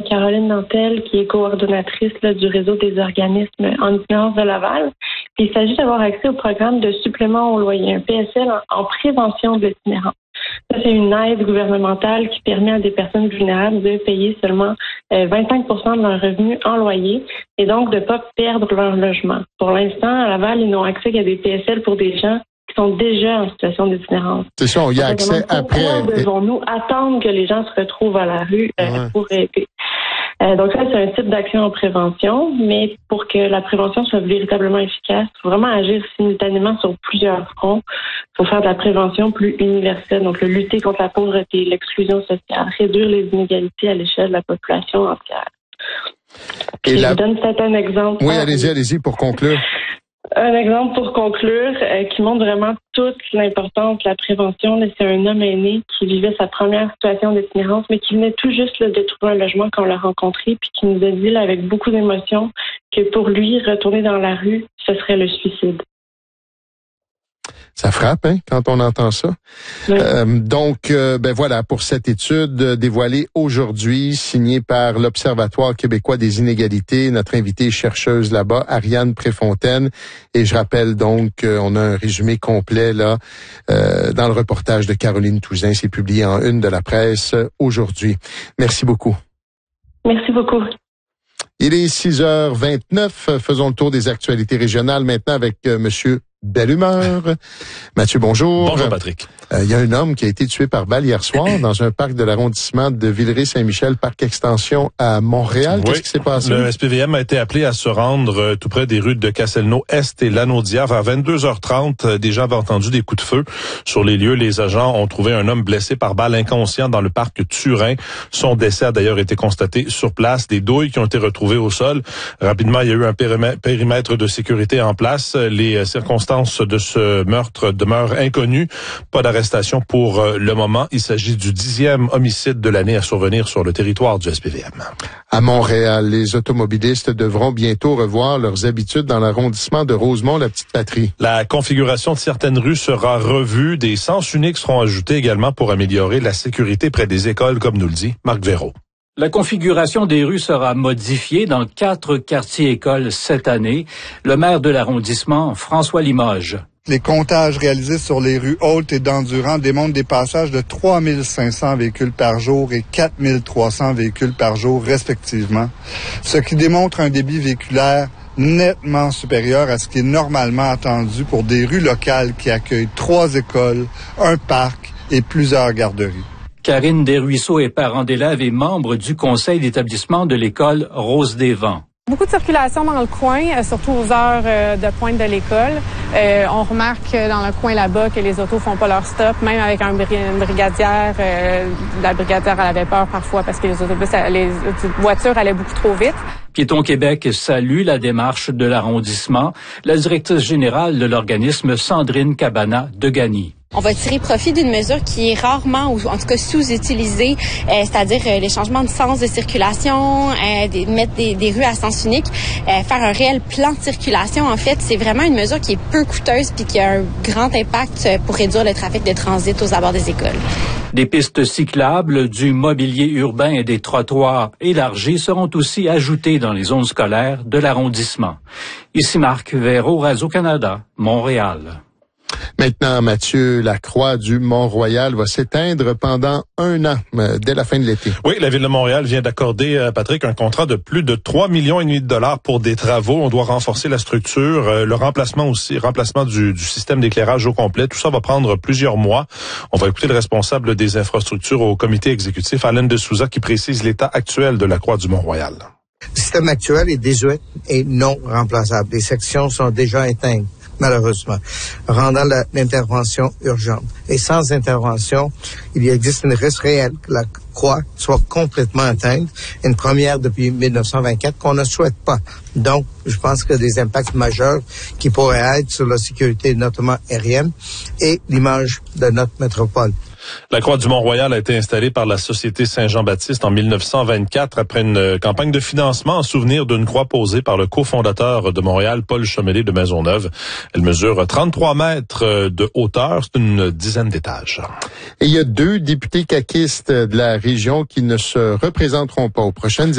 Caroline Nantel, qui est coordonnatrice du réseau des organismes en itinérance de Laval. Puis, il s'agit d'avoir accès au programme de supplément au loyer, un PSL en prévention de l'itinérance. Ça, c'est une aide gouvernementale qui permet à des personnes vulnérables de payer seulement 25 % de leur revenu en loyer et donc de ne pas perdre leur logement. Pour l'instant, à Laval, ils n'ont accès qu'à des PSL pour des gens qui sont déjà en situation d'itinérance. C'est ça, on y a accès après. Pourquoi devons-nous attendre que les gens se retrouvent à la rue pour aider? Donc ça, c'est un type d'action en prévention, mais pour que la prévention soit véritablement efficace, il faut vraiment agir simultanément sur plusieurs fronts. Il faut faire de la prévention plus universelle, donc lutter contre la pauvreté, l'exclusion sociale, réduire les inégalités à l'échelle de la population entière. Je vous donne peut-être un exemple. Oui, allez-y pour conclure. Un exemple pour conclure qui montre vraiment toute l'importance de la prévention. C'est un homme aîné qui vivait sa première situation d'itinérance, mais qui venait tout juste de trouver un logement quand on l'a rencontré, puis qui nous a dit avec beaucoup d'émotion que pour lui, retourner dans la rue, ce serait le suicide. Ça frappe, quand on entend ça. Oui. Donc, voilà, pour cette étude dévoilée aujourd'hui, signée par l'Observatoire québécois des inégalités, notre invitée chercheuse là-bas, Ariane Préfontaine. Et je rappelle donc qu'on a un résumé complet là dans le reportage de Caroline Touzin. C'est publié en une de la presse aujourd'hui. Merci beaucoup. Merci beaucoup. Il est 6h29. Faisons le tour des actualités régionales maintenant avec Monsieur Belle Humeur. Mathieu, bonjour. Bonjour, Patrick. Il y a un homme qui a été tué par balle hier soir dans un parc de l'arrondissement de Villeray-Saint-Michel, parc extension à Montréal. Qu'est-ce qui s'est passé? Le SPVM a été appelé à se rendre tout près des rues de Castelnau-Est et Lanaudière vers 22h30. Des gens avaient entendu des coups de feu. Sur les lieux, les agents ont trouvé un homme blessé par balle inconscient dans le parc Turin. Son décès a d'ailleurs été constaté sur place. Des douilles qui ont été retrouvées au sol. Rapidement, il y a eu un périmètre de sécurité en place. Les circonstances de ce meurtre demeurent inconnues. Pas d'arrestation pour le moment. Il s'agit du 10e homicide de l'année à survenir sur le territoire du SPVM. À Montréal, les automobilistes devront bientôt revoir leurs habitudes dans l'arrondissement de Rosemont, la petite patrie. La configuration de certaines rues sera revue. Des sens uniques seront ajoutés également pour améliorer la sécurité près des écoles, comme nous le dit Marc Véraud. La configuration des rues sera modifiée dans 4 quartiers-écoles cette année. Le maire de l'arrondissement, François Limoges. Les comptages réalisés sur les rues Hautes et d'Endurant démontrent des passages de 3 500 véhicules par jour et 4 300 véhicules par jour respectivement, ce qui démontre un débit véhiculaire nettement supérieur à ce qui est normalement attendu pour des rues locales qui accueillent 3 écoles, un parc et plusieurs garderies. Karine Desruisseaux est parent d'élèves et membre du conseil d'établissement de l'école Rose des Vents. Beaucoup de circulation dans le coin, surtout aux heures de pointe de l'école. On remarque dans le coin là-bas que les autos font pas leur stop, même avec une brigadière. La brigadière, elle avait peur parfois parce que les voitures allaient beaucoup trop vite. Piétons Québec salue la démarche de l'arrondissement. La directrice générale de l'organisme, Sandrine Cabana-Degany. On va tirer profit d'une mesure qui est rarement, ou en tout cas sous-utilisée, c'est-à-dire les changements de sens de circulation, mettre des rues à sens unique, faire un réel plan de circulation. En fait, c'est vraiment une mesure qui est peu coûteuse puis qui a un grand impact pour réduire le trafic de transit aux abords des écoles. Des pistes cyclables, du mobilier urbain et des trottoirs élargis seront aussi ajoutés dans les zones scolaires de l'arrondissement. Ici Marc Véraud, Radio-Canada, Montréal. Maintenant, Mathieu, la croix du Mont-Royal va s'éteindre pendant 1 an, dès la fin de l'été. Oui, la Ville de Montréal vient d'accorder, Patrick, un contrat de plus de 3,5 millions de dollars pour des travaux. On doit renforcer la structure, le remplacement du système d'éclairage au complet. Tout ça va prendre plusieurs mois. On va écouter le responsable des infrastructures au comité exécutif, Alain de Souza, qui précise l'état actuel de la croix du Mont-Royal. Le système actuel est désuet et non remplaçable. Les sections sont déjà éteintes, malheureusement, rendant l'intervention urgente. Et sans intervention, il existe un risque réel que la croix soit complètement atteinte, une première depuis 1924 qu'on ne souhaite pas. Donc, je pense qu'il y a des impacts majeurs qui pourraient être sur la sécurité, notamment aérienne, et l'image de notre métropole. La croix du Mont-Royal a été installée par la Société Saint-Jean-Baptiste en 1924 après une campagne de financement en souvenir d'une croix posée par le cofondateur de Montréal, Paul Chomelet de Maisonneuve. Elle mesure 33 mètres de hauteur, c'est une dizaine d'étages. Et il y a 2 députés caquistes de la région qui ne se représenteront pas aux prochaines